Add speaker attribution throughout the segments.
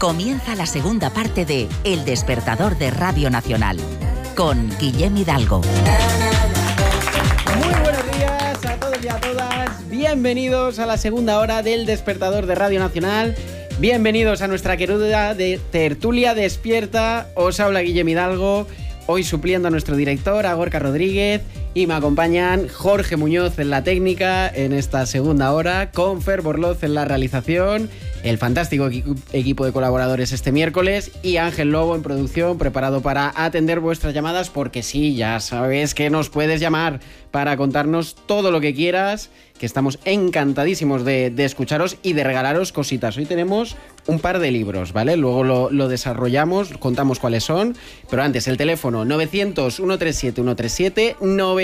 Speaker 1: Comienza la segunda parte de El Despertador de Radio Nacional, con Guillem Hidalgo.
Speaker 2: Muy buenos días a todos y a todas. Bienvenidos a la segunda hora del Despertador de Radio Nacional. Bienvenidos a nuestra querida tertulia despierta. Os habla Guillem Hidalgo, hoy supliendo a nuestro director, a Gorka Rodríguez. Y me acompañan Jorge Muñoz en la técnica en esta segunda hora, con Fer Borloz en la realización, el fantástico equipo de colaboradores este miércoles y Ángel Lobo en producción, preparado para atender vuestras llamadas, porque sí, ya sabes que nos puedes llamar para contarnos todo lo que quieras, que estamos encantadísimos de escucharos y de regalaros cositas. Hoy tenemos un par de libros, ¿vale? Luego lo desarrollamos, contamos cuáles son, pero antes el teléfono 900-137-137,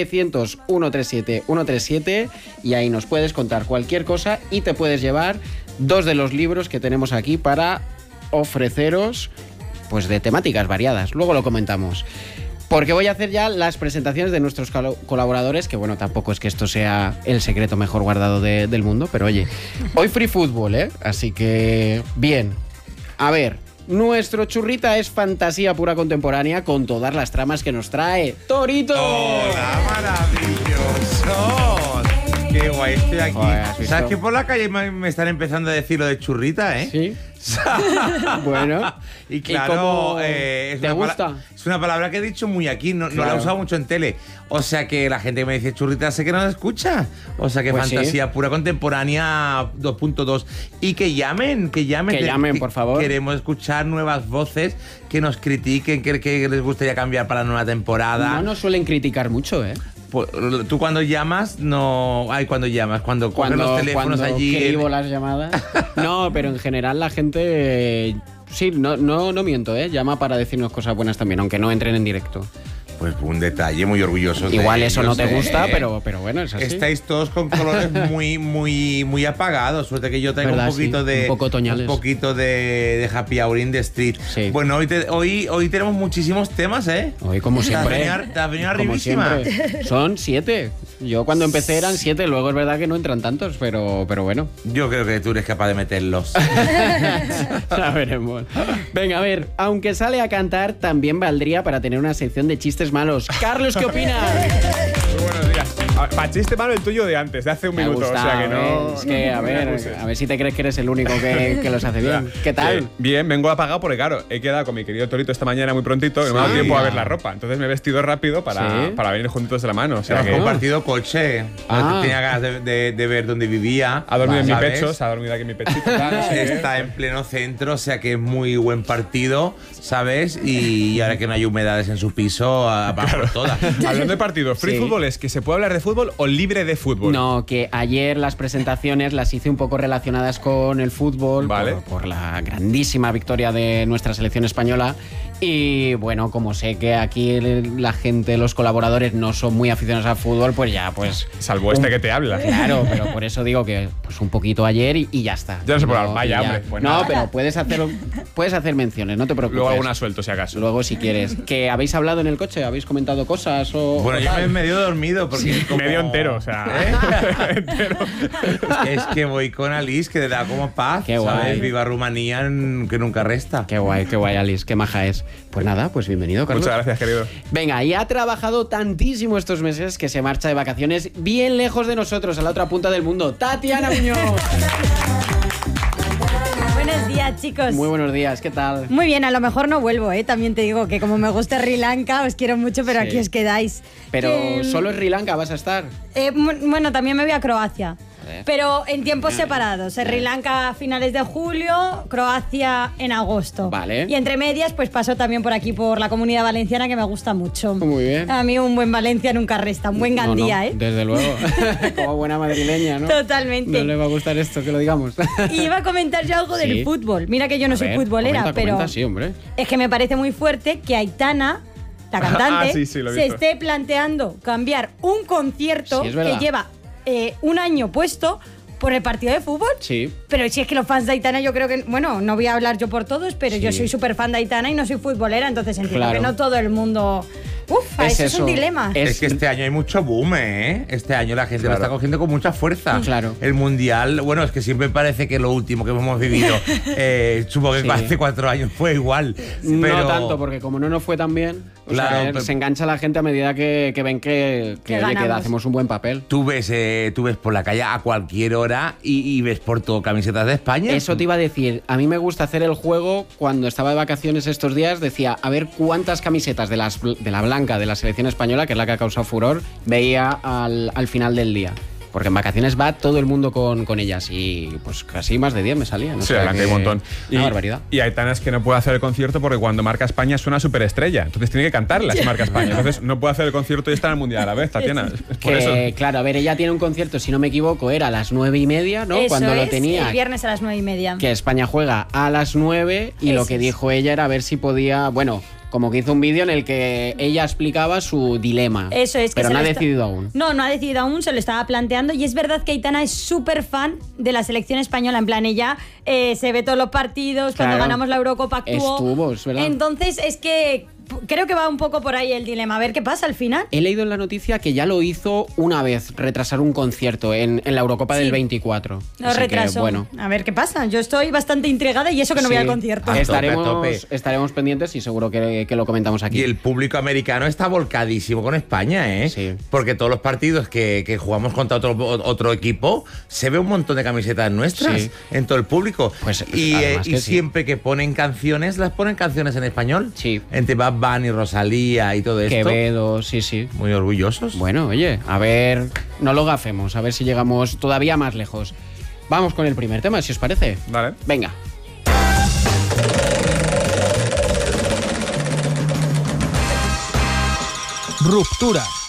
Speaker 2: 900-137-137, y ahí nos puedes contar cualquier cosa y te puedes llevar 2 de los libros que tenemos aquí para ofreceros, pues de temáticas variadas. Luego lo comentamos. Porque voy a hacer ya las presentaciones de nuestros colaboradores, que bueno, tampoco es que esto sea el secreto mejor guardado del mundo, pero oye, hoy free fútbol, ¿eh? Así que, bien. A ver, nuestro churrita es fantasía pura contemporánea con todas las tramas que nos trae Torito.
Speaker 3: ¡Hola, maravilloso! ¡Qué guay estoy aquí!
Speaker 2: Joder,
Speaker 3: ¿sabes que por la calle me están empezando a decir lo de churrita, eh?
Speaker 2: Sí. Bueno,
Speaker 3: y claro,
Speaker 2: ¿te gusta?
Speaker 3: Es una palabra que he dicho muy aquí, no la he usado mucho en tele. O sea que la gente que me dice churrita sé que no la escucha. O sea que pues fantasía pura contemporánea 2.2. Y que llamen,
Speaker 2: por favor.
Speaker 3: Queremos escuchar nuevas voces que nos critiquen, que les gustaría cambiar para la nueva temporada.
Speaker 2: No nos suelen criticar mucho, ¿eh?
Speaker 3: Tú cuando llamas, no... Ay, cuando llamas, cuando coges los teléfonos allí...
Speaker 2: Cuando las llamadas. No, pero en general la gente... Sí, no miento, ¿eh? Llama para decirnos cosas buenas también, aunque no entren en directo.
Speaker 3: Pues un detalle, muy orgulloso.
Speaker 2: Igual eso no te gusta, pero bueno, es así.
Speaker 3: Estáis todos con colores muy apagados. Suerte que yo tengo
Speaker 2: ¿verdad?
Speaker 3: Un poquito
Speaker 2: sí,
Speaker 3: un poquito de happy hour in the street.
Speaker 2: Sí.
Speaker 3: Bueno, hoy tenemos muchísimos temas, ¿eh?
Speaker 2: Hoy como siempre.
Speaker 3: Te has venido arribísima.
Speaker 2: Son 7. Yo cuando empecé eran 7, luego es verdad que no entran tantos, pero bueno.
Speaker 3: Yo creo que tú eres capaz de meterlos.
Speaker 2: Ya veremos. Venga, a ver, aunque sale a cantar, también valdría para tener una sección de chistes malos. Carlos, ¿qué opinas?
Speaker 4: Muy buenos días. Para chiste malo el tuyo de antes, de hace un minuto.
Speaker 2: Gusta,
Speaker 4: o sea que no.
Speaker 2: Es que, a ver si te crees que eres el único que los hace bien. ¿Qué tal?
Speaker 4: Bien, vengo apagado porque, claro, he quedado con mi querido Torito esta mañana muy prontito y no me ha dado tiempo a ver la ropa. Entonces me he vestido rápido para venir juntitos de la mano. O sea,
Speaker 3: hemos compartido coche. Tenía ganas de ver dónde vivía.
Speaker 4: Ha dormido en mi pecho, se ha dormido aquí en mi pechito.
Speaker 3: Está en pleno centro, o sea que es muy buen partido, ¿sabes? Y ahora que no hay humedades en su piso, por todas.
Speaker 4: Hablando de partidos, ¿free fútbol es que se puede hablar de fútbol o libre de fútbol?
Speaker 2: No, que ayer las presentaciones las hice un poco relacionadas con el fútbol,
Speaker 4: vale,
Speaker 2: por la grandísima victoria de nuestra selección española. Y bueno, como sé que aquí la gente, los colaboradores no son muy aficionados al fútbol, pues ya, pues...
Speaker 4: Salvo que te habla.
Speaker 2: Claro, pero por eso digo que pues un poquito ayer y ya está.
Speaker 4: Ya no se puede hablar, vaya, hombre.
Speaker 2: Pues no, pero puedes hacer menciones, no te preocupes.
Speaker 4: Luego alguna suelto, si acaso.
Speaker 2: Luego, si quieres. ¿Que habéis hablado en el coche? ¿Habéis comentado cosas?
Speaker 3: Bueno, yo me he medio dormido porque...
Speaker 4: Sí, como... Medio entero, o sea... entero.
Speaker 3: Es que voy con Alice, que le da como paz.
Speaker 2: Qué guay.
Speaker 3: ¿Sabes? Viva Rumanía, que nunca resta.
Speaker 2: Qué guay, Alice, qué maja es. Pues nada, pues bienvenido, Carlos.
Speaker 4: Muchas gracias, querido.
Speaker 2: Venga, y ha trabajado tantísimo estos meses que se marcha de vacaciones bien lejos de nosotros, a la otra punta del mundo. ¡Tatiana Muñoz!
Speaker 5: Buenos días, chicos.
Speaker 2: Muy buenos días, ¿qué tal?
Speaker 5: Muy bien, a lo mejor no vuelvo, ¿eh? También te digo que como me gusta Sri Lanka, os quiero mucho, pero
Speaker 2: Sí.
Speaker 5: aquí os quedáis.
Speaker 2: Pero solo en Sri Lanka vas a estar.
Speaker 5: Bueno, también me voy a Croacia. Pero en tiempos separados. Sri Lanka a finales de julio, Croacia en agosto.
Speaker 2: Vale.
Speaker 5: Y entre medias, pues paso también por aquí, por la Comunidad Valenciana, que me gusta mucho.
Speaker 2: Muy bien.
Speaker 5: A mí un buen Valencia nunca resta, un buen Gandía, ¿eh?
Speaker 2: Desde luego. Como buena madrileña, ¿no?
Speaker 5: Totalmente.
Speaker 2: No le va a gustar esto, que lo digamos.
Speaker 5: Y iba a comentar yo algo
Speaker 2: Sí.
Speaker 5: del fútbol. Mira que yo no soy futbolera, pero
Speaker 2: sí, hombre.
Speaker 5: es que me parece muy fuerte que Aitana, la cantante,
Speaker 4: sí, lo he
Speaker 5: se
Speaker 4: visto.
Speaker 5: esté planteando cambiar un concierto
Speaker 2: Sí, es verdad.
Speaker 5: que lleva un año puesto por el partido de fútbol.
Speaker 2: Sí.
Speaker 5: Pero si es que los fans de Aitana, yo creo que, bueno, no voy a hablar yo por todos, pero yo soy súper fan de Aitana y no soy futbolera, entonces entiendo que no todo el mundo... eso es un dilema.
Speaker 3: Es que este año hay mucho boom, ¿eh? Este año la gente lo está cogiendo con mucha fuerza.
Speaker 2: Claro.
Speaker 3: El Mundial, bueno, es que siempre parece que lo último que hemos vivido, supongo que hace 4 años fue igual. Pero...
Speaker 2: No tanto, porque como no nos fue tan bien, se engancha la gente a medida que ven que hacemos un buen papel.
Speaker 3: Tú ves por la calle a cualquier hora y ves por todo camisetas de España.
Speaker 2: Eso te iba a decir. A mí me gusta hacer el juego. Cuando estaba de vacaciones estos días, decía, a ver cuántas camisetas de la blanca de la selección española, que es la que ha causado furor, veía al final del día. Porque en vacaciones va todo el mundo con ellas y pues casi más de 10 me salían.
Speaker 4: Sí, hay un montón.
Speaker 2: Una barbaridad.
Speaker 4: Y Aitana es que no puede hacer el concierto porque cuando marca España suena superestrella. Entonces tiene que cantarla si marca España. Entonces no puede hacer el concierto y estar en el Mundial a la vez, Tatiana. Por eso.
Speaker 2: Claro, a ver, ella tiene un concierto, si no me equivoco, era a las 9:30, ¿no?
Speaker 5: Eso
Speaker 2: cuando lo tenía.
Speaker 5: El viernes a las 9:30.
Speaker 2: Que España juega a las 9 y lo que dijo ella era a ver si podía, bueno, como que hizo un vídeo en el que ella explicaba su dilema.
Speaker 5: Eso es.
Speaker 2: Pero no ha decidido aún.
Speaker 5: No ha decidido aún, se lo estaba planteando. Y es verdad que Aitana es súper fan de la selección española. En plan, ella se ve todos los partidos. Cuando ganamos la Eurocopa actuó.
Speaker 2: Es verdad.
Speaker 5: Entonces, es que creo que va un poco por ahí el dilema. A ver qué pasa al final.
Speaker 2: He leído en la noticia que ya lo hizo una vez, retrasar un concierto en la Eurocopa del 24.
Speaker 5: Lo retrasó.
Speaker 2: Que, bueno.
Speaker 5: A ver qué pasa. Yo estoy bastante intrigada y eso que no voy al concierto.
Speaker 2: Estaremos pendientes y seguro que lo comentamos aquí.
Speaker 3: Y el público americano está volcadísimo con España, ¿eh?
Speaker 2: Sí.
Speaker 3: Porque todos los partidos que jugamos contra otro equipo, se ve un montón de camisetas nuestras en todo el público.
Speaker 2: Pues,
Speaker 3: y
Speaker 2: sí.
Speaker 3: siempre que ponen canciones, las ponen canciones en español.
Speaker 2: Sí.
Speaker 3: Entre Bad Bunny, Rosalía y todo esto.
Speaker 2: Quevedo, sí.
Speaker 3: Muy orgullosos.
Speaker 2: Bueno, oye, a ver, no lo gafemos, a ver si llegamos todavía más lejos. Vamos con el primer tema, si os parece.
Speaker 4: Vale.
Speaker 2: Venga.
Speaker 6: Ruptura,